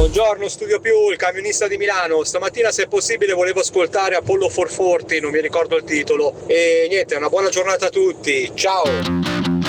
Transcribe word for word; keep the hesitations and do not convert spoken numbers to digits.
Buongiorno Studio Più, il camionista di Milano. Stamattina, se è possibile, volevo ascoltare Apollo quattrocentoquaranτα, non mi ricordo il titolo. E niente, una buona giornata a tutti. Ciao!